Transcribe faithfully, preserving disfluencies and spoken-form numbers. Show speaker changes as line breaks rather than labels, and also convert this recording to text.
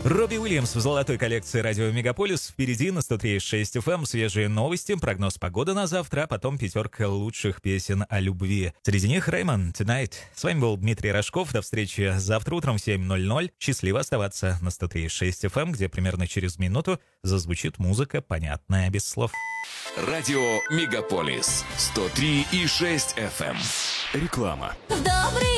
Робби Уильямс в золотой коллекции радио «Мегаполис». Впереди на сто три и шесть эф эм свежие новости, прогноз погоды на завтра, а потом пятерка лучших песен о любви. Среди них «Rayman Tonight». С вами был Дмитрий Рожков. До встречи завтра утром в семь ноль ноль. Счастливо оставаться на сто три и шесть эф эм, где примерно через минуту зазвучит музыка, понятная без слов.
Радио «Мегаполис» сто три и шесть эф эм. Реклама.
Добрый